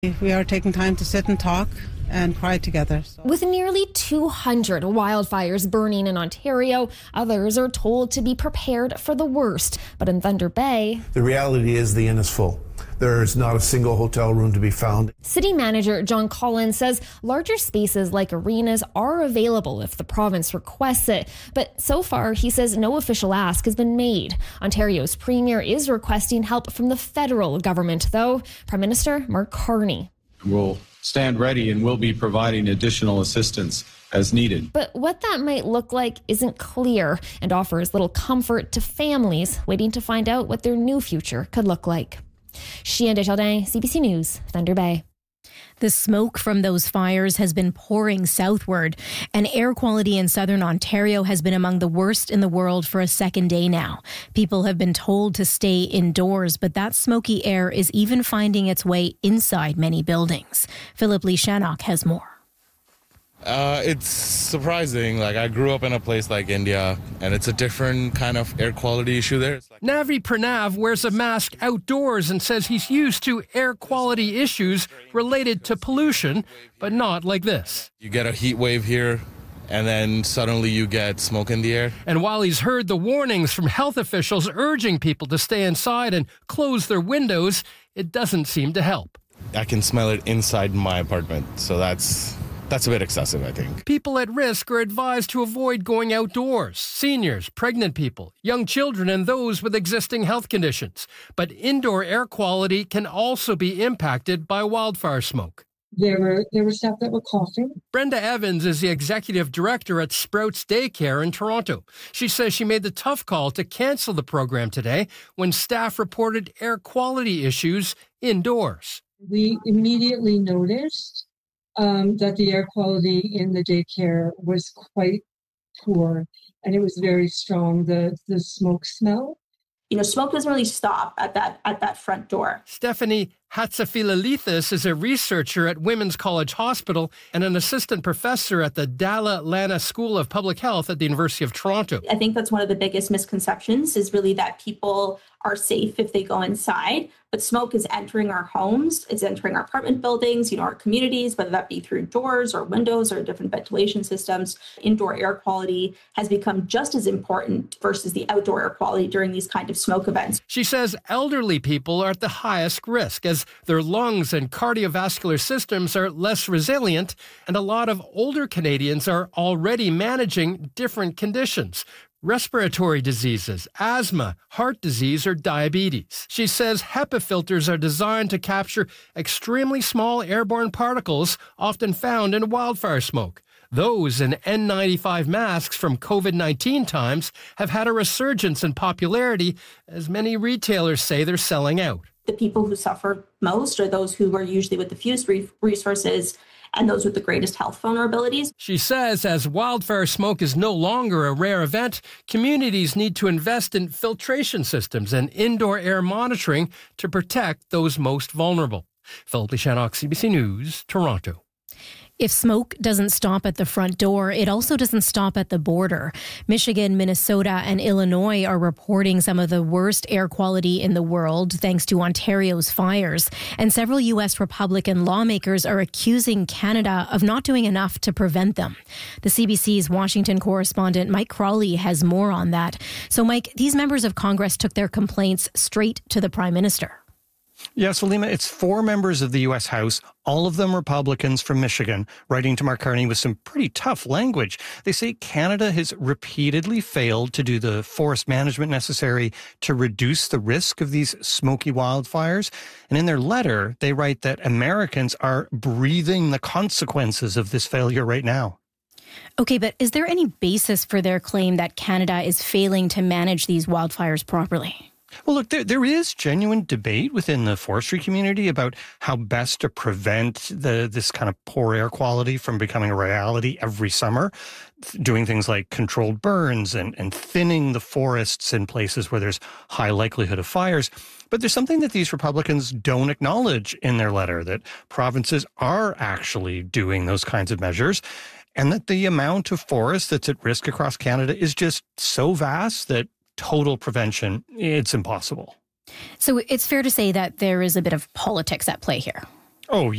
We are taking time to sit and talk and cry together. With nearly 200 wildfires burning in Ontario, others are told to be prepared for the worst. But in Thunder Bay, the reality is the inn is full. There's not a single hotel room to be found. City Manager John Collins says larger spaces like arenas are available if the province requests it. But so far, he says no official ask has been made. Ontario's Premier is requesting help from the federal government, though. Prime Minister Mark Carney. We'll stand ready and we'll be providing additional assistance as needed. But what that might look like isn't clear and offers little comfort to families waiting to find out what their new future could look like. Chien Desjardins, CBC News, Thunder Bay. The smoke from those fires has been pouring southward, and air quality in southern Ontario has been among the worst in the world for a second day now. People have been told to stay indoors, but that smoky air is even finding its way inside many buildings. Philip Lee Shannock has more. It's surprising. I grew up in a place like India, and it's a different kind of air quality issue there. Navi Pranav wears a mask outdoors and says he's used to air quality issues related to pollution, but not like this. You get a heat wave here, and then suddenly you get smoke in the air. And while he's heard the warnings from health officials urging people to stay inside and close their windows, it doesn't seem to help. I can smell it inside my apartment, so that's a bit excessive, I think. People at risk are advised to avoid going outdoors. Seniors, pregnant people, young children, and those with existing health conditions. But indoor air quality can also be impacted by wildfire smoke. There were staff that were coughing. Brenda Evans is the executive director at Sprouts Daycare in Toronto. She says she made the tough call to cancel the program today when staff reported air quality issues indoors. We immediately noticed that the air quality in the daycare was quite poor, and it was very strong, the smoke smell. Smoke doesn't really stop at that front door. Stephanie Hatzafilalithis is a researcher at Women's College Hospital and an assistant professor at the Dalla Lana School of Public Health at the University of Toronto. I think that's one of the biggest misconceptions is really that people are safe if they go inside, but smoke is entering our homes, it's entering our apartment buildings, our communities, whether that be through doors or windows or different ventilation systems. Indoor air quality has become just as important versus the outdoor air quality during these kind of smoke events. She says elderly people are at the highest risk as their lungs and cardiovascular systems are less resilient, and a lot of older Canadians are already managing different conditions. Respiratory diseases, asthma, heart disease, or diabetes. She says HEPA filters are designed to capture extremely small airborne particles often found in wildfire smoke. Those and N95 masks from COVID-19 times have had a resurgence in popularity as many retailers say they're selling out. The people who suffer most are those who are usually with the fewest resources and those with the greatest health vulnerabilities. She says as wildfire smoke is no longer a rare event, communities need to invest in filtration systems and indoor air monitoring to protect those most vulnerable. Philip Lee Shannock, CBC News, Toronto. If smoke doesn't stop at the front door, it also doesn't stop at the border. Michigan, Minnesota, and Illinois are reporting some of the worst air quality in the world thanks to Ontario's fires. And several U.S. Republican lawmakers are accusing Canada of not doing enough to prevent them. The CBC's Washington correspondent Mike Crawley has more on that. So, Mike, these members of Congress took their complaints straight to the Prime Minister. Yeah, so Lima, it's 4 members of the U.S. House, all of them Republicans from Michigan, writing to Mark Carney with some pretty tough language. They say Canada has repeatedly failed to do the forest management necessary to reduce the risk of these smoky wildfires. And in their letter, they write that Americans are breathing the consequences of this failure right now. Okay, but is there any basis for their claim that Canada is failing to manage these wildfires properly? Well, look, there is genuine debate within the forestry community about how best to prevent this kind of poor air quality from becoming a reality every summer, doing things like controlled burns and thinning the forests in places where there's high likelihood of fires. But there's something that these Republicans don't acknowledge in their letter, that provinces are actually doing those kinds of measures, and that the amount of forest that's at risk across Canada is just so vast that total prevention, it's impossible. So it's fair to say that there is a bit of politics at play here. Oh,